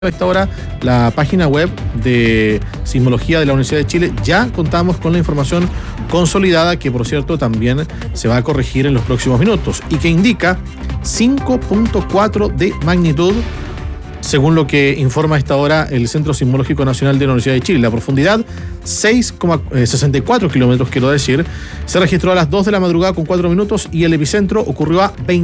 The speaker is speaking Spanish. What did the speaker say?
A esta hora, la página web de Sismología de la Universidad de Chile, ya contamos con la información consolidada, que por cierto también se va a corregir en los próximos minutos, y que indica 5.4 de magnitud, según lo que informa a esta hora el Centro Sismológico Nacional de la Universidad de Chile. La profundidad, 6,64 kilómetros, quiero decir, se registró a las 2 de la madrugada con 4 minutos, y el epicentro ocurrió a 20